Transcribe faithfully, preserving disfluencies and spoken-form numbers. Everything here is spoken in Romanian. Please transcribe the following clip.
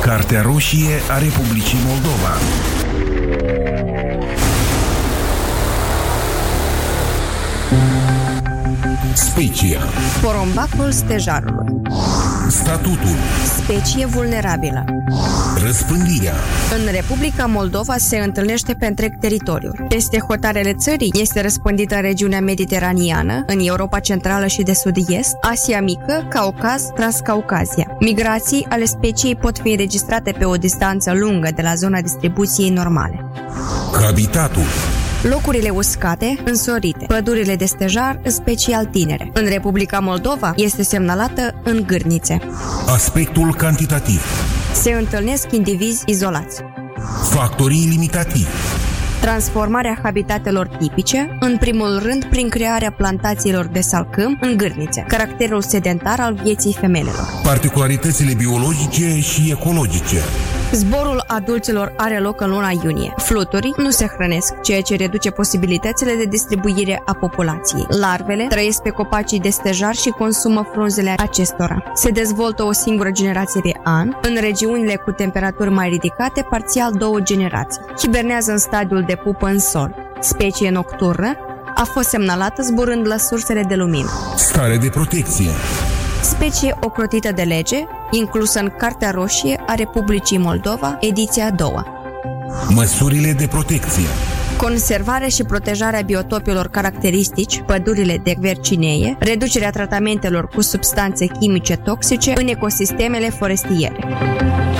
Cartea roșie a Republicii Moldova. Specia. Porumbacul stejarului. Statutul. Specie vulnerabilă. Răspândirea. În Republica Moldova se întâlnește pe întreg teritoriul. Peste hotarele țării este răspândită în regiunea mediteraneană, în Europa Centrală și de Sud-Est, Asia Mică, Caucaz, Transcaucazia. Migrații ale speciei pot fi înregistrate pe o distanță lungă de la zona distribuției normale. Habitatul. Locurile uscate, însorite, pădurile de stejar, în special tinere. În Republica Moldova este semnalată în gârnițe. Aspectul cantitativ. Se întâlnesc indivizi izolați. Factorii limitativi. Transformarea habitatelor tipice, în primul rând prin crearea plantațiilor de salcâm în gârnițe, caracterul sedentar al vieții femelelor. Particularitățile biologice și ecologice. Zborul adulților are loc în luna iunie. Fluturii nu se hrănesc, ceea ce reduce posibilitățile de distribuire a populației. Larvele trăiesc pe copacii de stejar și consumă frunzele acestora. Se dezvoltă o singură generație pe an, în regiunile cu temperaturi mai ridicate, parțial două generații. Hibernează în stadiul de pupă în sol. Specie nocturnă, a fost semnalată zburând la sursele de lumină. Stare de protecție. Specie ocrotită de lege, inclusă în Cartea Roșie a Republicii Moldova, ediția a doua. Măsurile de protecție. Conservarea și protejarea biotopilor caracteristici, pădurile de vercinee, reducerea tratamentelor cu substanțe chimice toxice în ecosistemele forestiere.